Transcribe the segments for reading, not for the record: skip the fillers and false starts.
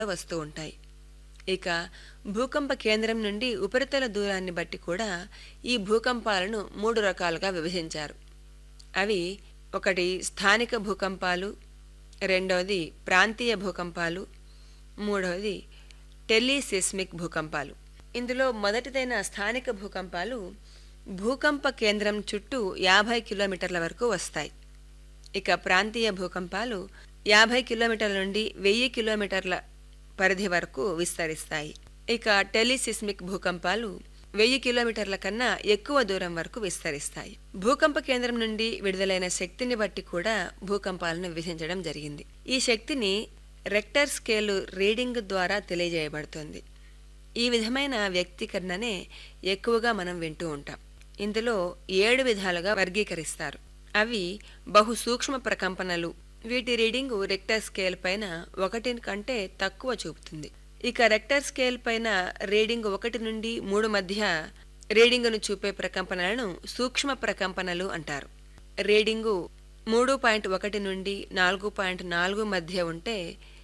వస్తూ ఉంటాయి. ఇక భూకంప కేంద్రం నుండి ఉపరితల దూరాన్ని బట్టి కూడా ఈ భూకంపాలను 3 రకాలుగా విభజించారు. అవి ఒకటి స్థానిక భూకంపాలు, రెండవది ప్రాంతీయ భూకంపాలు, మూడవది టెలిసిస్మిక్ భూకంపాలు. ఇందులో మొదటిదైన స్థానిక భూకంపాలు భూకంప కేంద్రం చుట్టూ 50 కిలోమీటర్ల వరకు వస్తాయి. ఇక ప్రాంతీయ భూకంపాలు 50 కిలోమీటర్ల నుండి 1000 కిలోమీటర్ల పరిధి వరకు విస్తరిస్తాయి. ఇక టెలిసిస్మిక్ భూకంపాలు 1000 కిలోమీటర్ల కన్నా ఎక్కువ దూరం వరకు విస్తరిస్తాయి. భూకంప కేంద్రం నుండి విడుదలైన శక్తిని బట్టి కూడా భూకంపాలను విభజించడం జరిగింది. ఈ శక్తిని రెక్టర్ స్కేలు రీడింగ్ ద్వారా తెలియజేయబడుతుంది. ఈ విధమైన వ్యక్తీకరణనే ఎక్కువగా మనం వింటూ ఉంటాం. ఇందులో 7 విధాలుగా వర్గీకరిస్తారు. అవి బహు సూక్ష్మ ప్రకంపనలు. వీటి రీడింగు రెక్టర్ స్కేల్ పైన 1 కంటే తక్కువ చూపుతుంది. ఇక రెక్టర్ స్కేల్ పైన రీడింగ్ 1 నుండి 3 మధ్య రీడింగును చూపే ప్రకంపనలను సూక్ష్మ ప్రకంపనలు అంటారు. రీడింగు 3.1 నుండి 4.4 మధ్య ఉంటే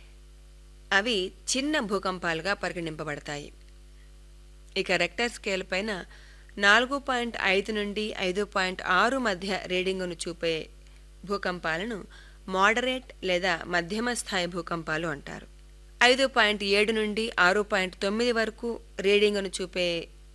అవి చిన్న భూకంపాలుగా పరిగణింపబడతాయి. ఇక రెక్టర్ స్కేల్ పైన 4.5 నుండి 5.6 మధ్య రీడింగును చూపే భూకంపాలను మోడరేట్ లేదా మధ్యమ స్థాయి భూకంపాలు అంటారు. 5.7 నుండి 6.9 వరకు రీడింగును చూపే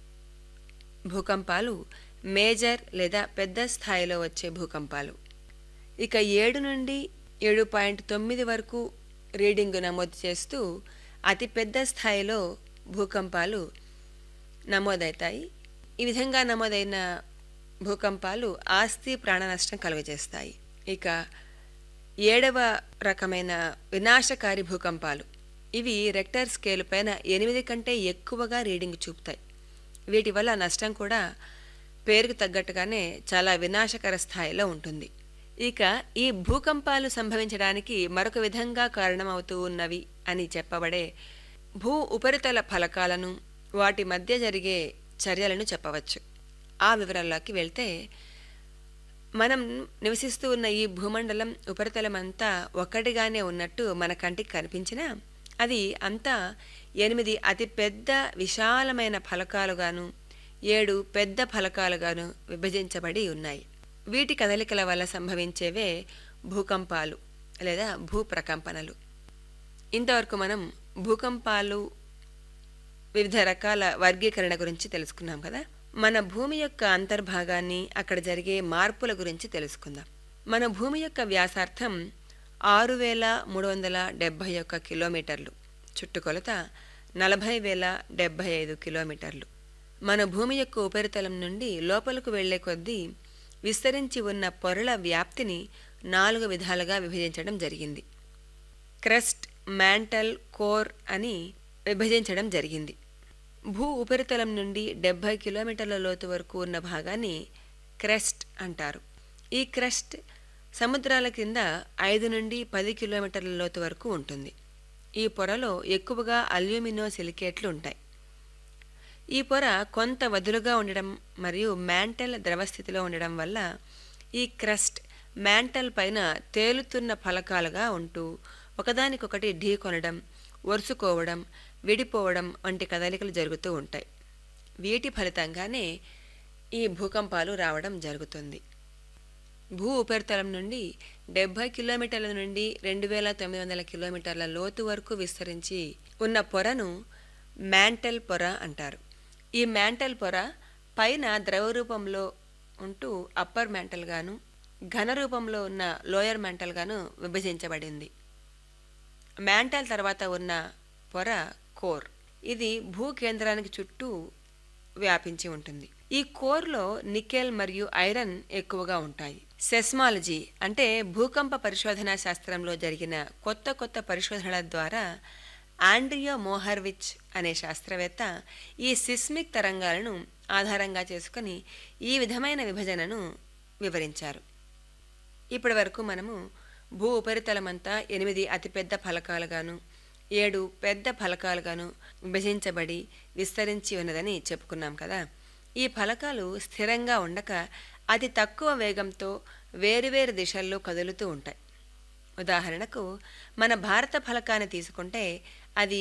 భూకంపాలు మేజర్ లేదా పెద్ద స్థాయిలో వచ్చే భూకంపాలు. ఇక 7 నుండి 7.9 వరకు రీడింగు నమోదు చేస్తూ అతి పెద్ద స్థాయిలో భూకంపాలు నమోదవుతాయి. ఈ విధంగా నమోదైన భూకంపాలు ఆస్తి ప్రాణ నష్టం కలుగజేస్తాయి. ఇక 7వ రకమైన వినాశకారి భూకంపాలు. ఇవి రెక్టర్ స్కేలు పైన 8 కంటే ఎక్కువగా రీడింగ్ చూపుతాయి. వీటి వల్ల నష్టం కూడా పేరుకు తగ్గట్టుగానే చాలా వినాశకర స్థాయిలో ఉంటుంది. ఇక ఈ భూకంపాలు సంభవించడానికి మరొక విధంగా కారణమవుతూ ఉన్నవి అని చెప్పబడే భూ ఉపరితల ఫలకాలను, వాటి మధ్య జరిగే చర్యలను చెప్పవచ్చు. ఆ వివరాల్లోకి వెళ్తే, మనం నివసిస్తూ ఉన్న ఈ భూమండలం ఉపరితలం అంతా ఒక్కటిగానే ఉన్నట్టు మన కంటికి కనిపించినా అది అంతా 8 అతిపెద్ద విశాలమైన ఫలకాలుగాను 7 పెద్ద ఫలకాలుగాను విభజించబడి ఉన్నాయి. వీటి కదలికల వల్ల సంభవించేవే భూకంపాలు లేదా భూప్రకంపనలు. ఇంతవరకు మనం భూకంపాలు వివిధ రకాల వర్గీకరణ గురించి తెలుసుకున్నాం కదా. మన భూమి యొక్క అంతర్భాగాన్ని, అక్కడ జరిగే మార్పుల గురించి తెలుసుకుందాం. మన భూమి యొక్క వ్యాసార్థం 6371 కిలోమీటర్లు, చుట్టుకొలత 40,075 కిలోమీటర్లు. మన భూమి యొక్క ఉపరితలం నుండి లోపలకు వెళ్లే కొద్దీ విస్తరించి ఉన్న పొరల వ్యాప్తిని 4 విధాలుగా విభజించడం జరిగింది. క్రస్ట్, మ్యాంటల్, కోర్ అని విభజించడం జరిగింది. భూ ఉపరితలం నుండి 70 కిలోమీటర్ల లోతు వరకు ఉన్న భాగాన్ని క్రస్ట్ అంటారు. ఈ క్రస్ట్ సముద్రాల కింద 5 నుండి 10 కిలోమీటర్ల లోతు వరకు ఉంటుంది. ఈ పొరలో ఎక్కువగా అల్యూమినో సిలికేట్లు ఉంటాయి. ఈ పొర కొంత వదులుగా ఉండడం మరియు మ్యాంటల్ ద్రవస్థితిలో ఉండడం వల్ల ఈ క్రస్ట్ మ్యాంటల్ పైన తేలుతున్న ఫలకాలుగా ఉంటూ ఒకదానికొకటి ఢీకొనడం, ఒరుసుకోవడం, విడిపోవడం వంటి కదలికలు జరుగుతూ ఉంటాయి. వీటి ఫలితంగానే ఈ భూకంపాలు రావడం జరుగుతుంది. భూ ఉపరితలం నుండి 70 కిలోమీటర్ల నుండి 2900 కిలోమీటర్ల లోతు వరకు విస్తరించి ఉన్న పొరను మ్యాంటల్ పొర అంటారు. ఈ మ్యాంటల్ పొర పైన ద్రవ రూపంలో ఉంటూ అప్పర్ మ్యాంటల్ గాను, ఘన రూపంలో ఉన్న లోయర్ మ్యాంటల్ గాను విభజించబడింది. మ్యాంటల్ తర్వాత ఉన్న పొర కోర్. ఇది భూ కేంద్రానికి చుట్టూ వ్యాపించి ఉంటుంది. ఈ కోర్లో నికెల్ మరియు ఐరన్ ఎక్కువగా ఉంటాయి. సెస్మాలజీ అంటే భూకంప పరిశోధనా శాస్త్రంలో జరిగిన కొత్త పరిశోధనల ద్వారా ఆండ్రియో మోహర్విచ్ అనే శాస్త్రవేత్త ఈ సిస్మిక్ తరంగాలను ఆధారంగా చేసుకుని ఈ విధమైన విభజనను వివరించారు. ఇప్పటి వరకు మనము భూ ఉపరితలమంతా 8 అతిపెద్ద ఫలకాలుగాను 7 పెద్ద ఫలకాలుగాను విభజించబడి విస్తరించి ఉన్నదని చెప్పుకున్నాం కదా. ఈ ఫలకాలు స్థిరంగా ఉండక అతి తక్కువ వేగంతో వేరువేరు దిశల్లో కదులుతూ ఉంటాయి. ఉదాహరణకు మన భారత ఫలకాన్ని తీసుకుంటే అది